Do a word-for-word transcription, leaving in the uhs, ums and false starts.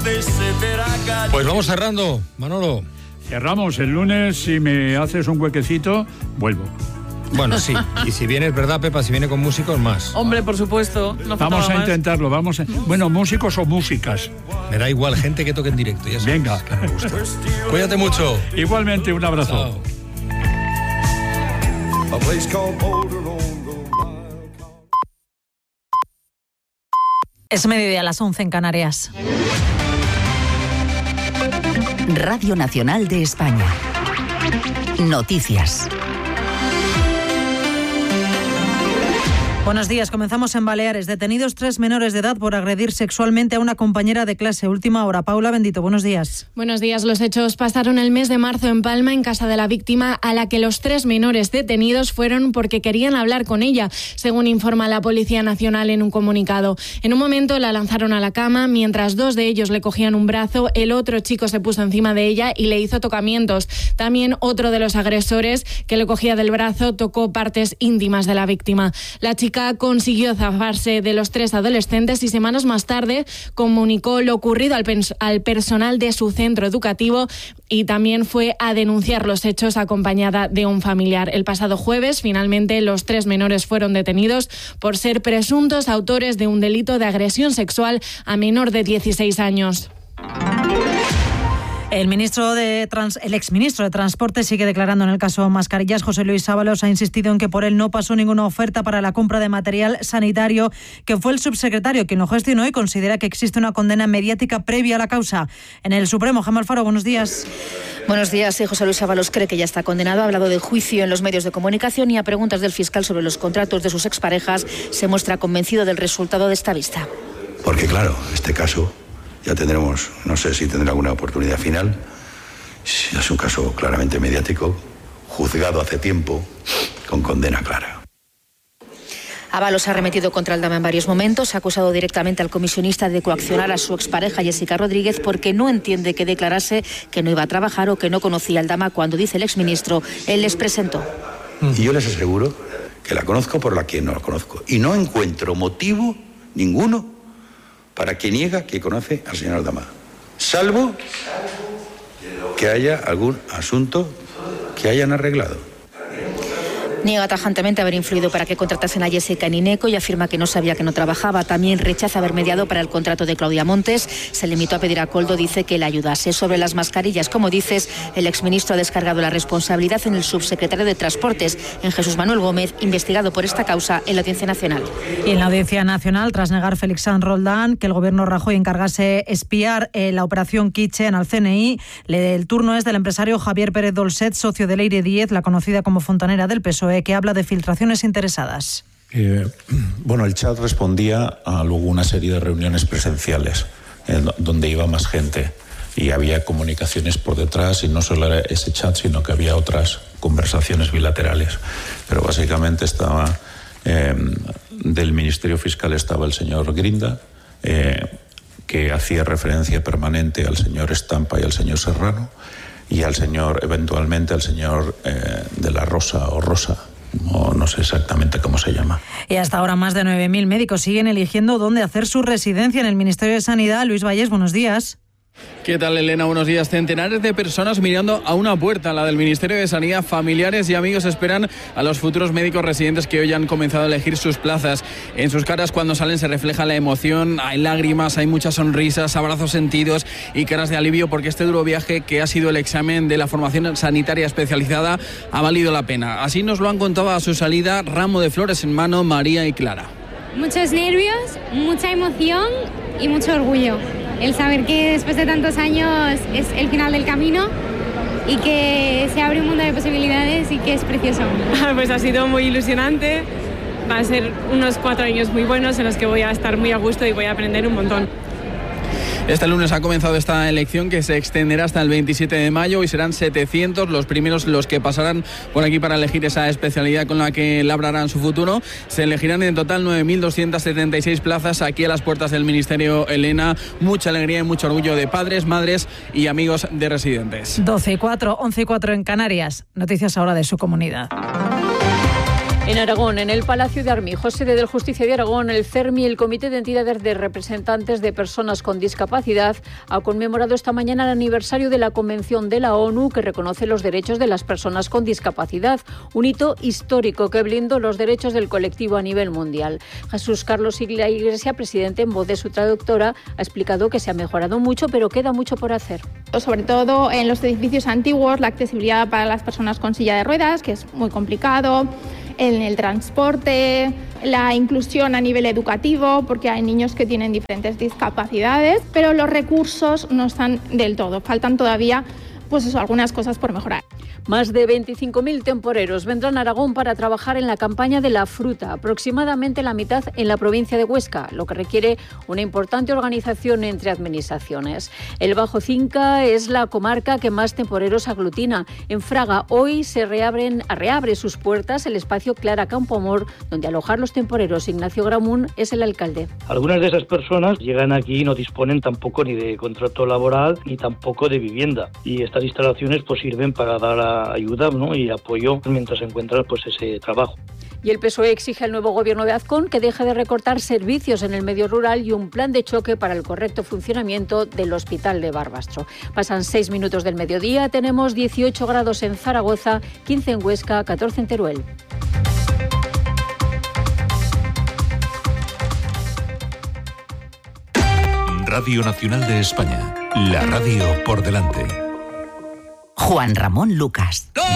Pues vamos cerrando, Manolo. Cerramos el lunes, si me haces un huequecito, vuelvo. Bueno, sí. Y si vienes, ¿verdad, Pepa? Si viene con músicos, más. Hombre, por supuesto. No vamos a más. intentarlo, vamos a... Bueno, músicos o músicas. Me da igual, gente que toque en directo. Ya sabes, venga. Que me gusta. Cuídate mucho. Igualmente, un abrazo. Chao. Es mediodía a las once en Canarias. Radio Nacional de España. Noticias. Buenos días. Comenzamos en Baleares. Detenidos tres menores de edad por agredir sexualmente a una compañera de clase. Última hora. Paula Bendito, buenos días. Buenos días. Los hechos pasaron el mes de marzo en Palma, en casa de la víctima, a la que los tres menores detenidos fueron porque querían hablar con ella, según informa la Policía Nacional en un comunicado. En un momento la lanzaron a la cama, mientras dos de ellos le cogían un brazo, el otro chico se puso encima de ella y le hizo tocamientos. También otro de los agresores, que le cogía del brazo, tocó partes íntimas de la víctima. La chica consiguió zafarse de los tres adolescentes y semanas más tarde comunicó lo ocurrido al, pens- al personal de su centro educativo y también fue a denunciar los hechos acompañada de un familiar. El pasado jueves, finalmente, los tres menores fueron detenidos por ser presuntos autores de un delito de agresión sexual a menor de dieciséis años. El ministro de Trans, el exministro de Transporte sigue declarando en el caso Mascarillas. José Luis Ábalos ha insistido en que por él no pasó ninguna oferta para la compra de material sanitario, que fue el subsecretario quien lo gestionó, y considera que existe una condena mediática previa a la causa. En el Supremo, Gemma Alfaro, buenos días. Buenos días. Sí, José Luis Ábalos cree que ya está condenado. Ha hablado de juicio en los medios de comunicación y a preguntas del fiscal sobre los contratos de sus exparejas se muestra convencido del resultado de esta vista. Porque claro, este caso ya tendremos, no sé si tendrá alguna oportunidad final. Es un caso claramente mediático, juzgado hace tiempo, con condena clara. Ábalos ha arremetido contra Aldama en varios momentos, ha acusado directamente al comisionista de coaccionar a su expareja Jessica Rodríguez porque no entiende que declarase que no iba a trabajar o que no conocía a Aldama cuando, dice el exministro, él les presentó. Y yo les aseguro que la conozco por la que no la conozco. Y no encuentro motivo ninguno para que niega que conoce al señor Aldama, salvo que haya algún asunto que hayan arreglado. Niega tajantemente haber influido para que contratasen a Jessica en INECO y afirma que no sabía que no trabajaba. También rechaza haber mediado para el contrato de Claudia Montes. Se limitó a pedir a Coldo, dice, que le ayudase. Sobre las mascarillas, como dices, el exministro ha descargado la responsabilidad en el subsecretario de Transportes, en Jesús Manuel Gómez, investigado por esta causa en la Audiencia Nacional. Y en la Audiencia Nacional, tras negar Félix Sanz Roldán que el gobierno Rajoy encargase espiar eh, la operación Kitchen al C N I, le, el turno es del empresario Javier Pérez Dolcet, socio de Leire Díez, la conocida como Fontanera del P S O E, que habla de filtraciones interesadas. Eh, bueno, el chat respondía a luego una serie de reuniones presenciales eh, donde iba más gente y había comunicaciones por detrás, y no solo era ese chat, sino que había otras conversaciones bilaterales. Pero básicamente estaba eh, del Ministerio Fiscal estaba el señor Grinda, eh, que hacía referencia permanente al señor Estampa y al señor Serrano, y al señor, eventualmente al señor eh, de la Rosa o Rosa, o no sé exactamente cómo se llama. Y hasta ahora más de nueve mil médicos siguen eligiendo dónde hacer su residencia en el Ministerio de Sanidad. Luis Vallés, buenos días. ¿Qué tal, Elena? Buenos días. Centenares de personas mirando a una puerta, la del Ministerio de Sanidad. Familiares y amigos esperan a los futuros médicos residentes que hoy han comenzado a elegir sus plazas. En sus caras, cuando salen, se refleja la emoción, hay lágrimas, hay muchas sonrisas, abrazos sentidos y caras de alivio, porque este duro viaje que ha sido el examen de la formación sanitaria especializada ha valido la pena. Así nos lo han contado a su salida, ramo de flores en mano, María y Clara. Muchos nervios, mucha emoción y mucho orgullo. El saber que después de tantos años es el final del camino y que se abre un mundo de posibilidades y que es precioso. Pues ha sido muy ilusionante, va a ser unos cuatro años muy buenos en los que voy a estar muy a gusto y voy a aprender un montón. Este lunes ha comenzado esta elección que se extenderá hasta el veintisiete de mayo y serán setecientos los primeros los que pasarán por aquí para elegir esa especialidad con la que labrarán su futuro. Se elegirán en total nueve mil doscientas setenta y seis plazas aquí a las puertas del Ministerio, Elena. Mucha alegría y mucho orgullo de padres, madres y amigos de residentes. doce y cuatro, once y cuatro en Canarias. Noticias ahora de su comunidad. En Aragón, en el Palacio de Armijo, sede del Justicia de Aragón, el CERMI, el Comité de Entidades de Representantes de Personas con Discapacidad, ha conmemorado esta mañana el aniversario de la Convención de la ONU que reconoce los derechos de las personas con discapacidad, un hito histórico que blindó los derechos del colectivo a nivel mundial. Jesús Carlos Iglesia, presidente en voz de su traductora, ha explicado que se ha mejorado mucho, pero queda mucho por hacer. Sobre todo en los edificios antiguos, la accesibilidad para las personas con silla de ruedas, que es muy complicado, en el transporte, la inclusión a nivel educativo, porque hay niños que tienen diferentes discapacidades, pero los recursos no están del todo, faltan todavía pues eso, algunas cosas por mejorar. Más de veinticinco mil temporeros vendrán a Aragón para trabajar en la campaña de la fruta, aproximadamente la mitad en la provincia de Huesca, lo que requiere una importante organización entre administraciones. El Bajo Cinca es la comarca que más temporeros aglutina. En Fraga hoy se reabren, reabre sus puertas el espacio Clara Campoamor, donde alojar los temporeros. Ignacio Gramún es el alcalde. Algunas de esas personas llegan aquí y no disponen tampoco ni de contrato laboral ni tampoco de vivienda. Y estas instalaciones pues sirven para dar a ayuda, ¿no?, y apoyo mientras se encuentra pues ese trabajo. Y el P S O E exige al nuevo gobierno de Azcón que deje de recortar servicios en el medio rural y un plan de choque para el correcto funcionamiento del Hospital de Barbastro. Pasan seis minutos del mediodía, tenemos dieciocho grados en Zaragoza, quince en Huesca, catorce en Teruel. Radio Nacional de España, la radio por delante. Juan Ramón Lucas.